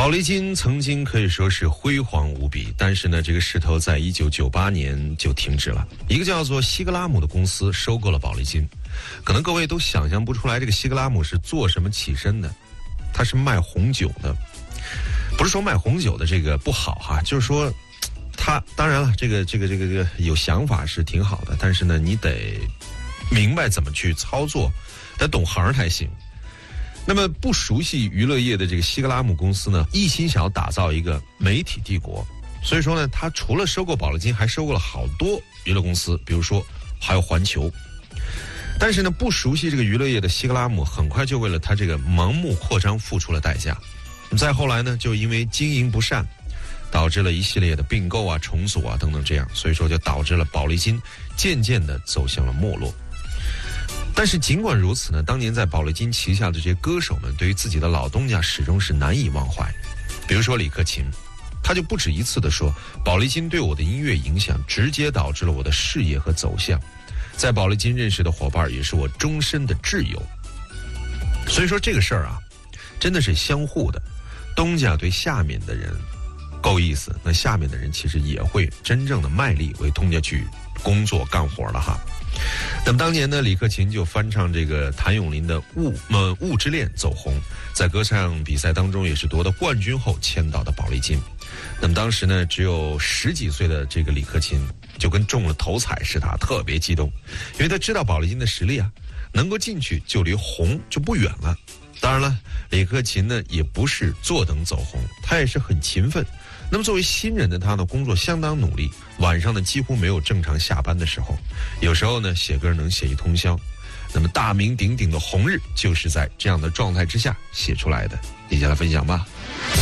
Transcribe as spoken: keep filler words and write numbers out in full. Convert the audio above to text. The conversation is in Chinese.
宝丽金曾经可以说是辉煌无比，但是呢，这个势头在一九九八年就停止了。一个叫做西格拉姆的公司收购了宝丽金，可能各位都想象不出来，这个西格拉姆是做什么起身的？它是卖红酒的，不是说卖红酒的这个不好哈，就是说，它当然了，这个这个这个这个有想法是挺好的，但是呢，你得明白怎么去操作，得懂行才行。那么不熟悉娱乐业的这个西格拉姆公司呢，一心想要打造一个媒体帝国，所以说呢，他除了收购宝丽金，还收购了好多娱乐公司，比如说还有环球。但是呢，不熟悉这个娱乐业的西格拉姆，很快就为了他这个盲目扩张付出了代价。再后来呢，就因为经营不善，导致了一系列的并购啊、重组啊等等这样，所以说就导致了宝丽金渐渐的走向了没落。但是尽管如此呢，当年在宝丽金旗下的这些歌手们，对于自己的老东家始终是难以忘怀。比如说李克勤，他就不止一次的说，宝丽金对我的音乐影响直接导致了我的事业和走向，在宝丽金认识的伙伴也是我终身的挚友。所以说这个事儿啊，真的是相互的，东家对下面的人够意思，那下面的人其实也会真正的卖力为东家去工作干活了哈。那么当年呢，李克勤就翻唱这个谭咏麟的《雾呃雾之恋》走红，在歌唱比赛当中也是夺得冠军后签到的宝丽金。那么当时呢，只有十几岁的这个李克勤就跟中了头彩似的，特别激动，因为他知道宝丽金的实力啊，能够进去就离红就不远了。当然了，李克勤呢也不是坐等走红，他也是很勤奋。那么作为新人的他呢，工作相当努力，晚上呢几乎没有正常下班的时候，有时候呢写歌能写一通宵。那么大名鼎鼎的《红日》就是在这样的状态之下写出来的，一起来分享吧。